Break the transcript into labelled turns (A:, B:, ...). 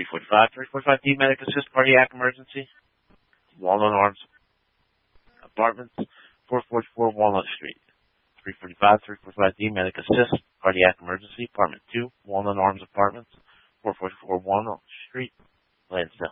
A: 345D Medic Assist Cardiac Emergency, Walnut Arms Apartments, 444 Walnut Street. 345D Medic Assist Cardiac Emergency, Apartment 2, Walnut Arms Apartments, 444 Walnut Street, Lansdale.